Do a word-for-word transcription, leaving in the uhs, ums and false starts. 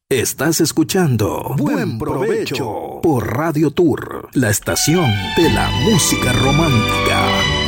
Estás escuchando Buen Provecho por Radio Tour, la estación de la música romántica.